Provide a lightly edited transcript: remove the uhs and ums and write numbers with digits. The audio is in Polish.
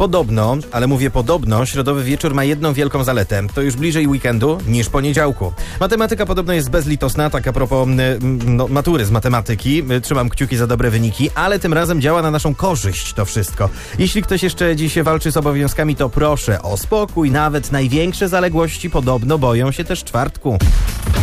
Podobno, ale mówię podobno, środowy wieczór ma jedną wielką zaletę. To już bliżej weekendu niż poniedziałku. Matematyka podobno jest bezlitosna, tak a propos matury z matematyki. Trzymam kciuki za dobre wyniki, ale tym razem działa na naszą korzyść to wszystko. Jeśli ktoś jeszcze dziś walczy z obowiązkami, to proszę o spokój. Nawet największe zaległości podobno boją się też czwartku.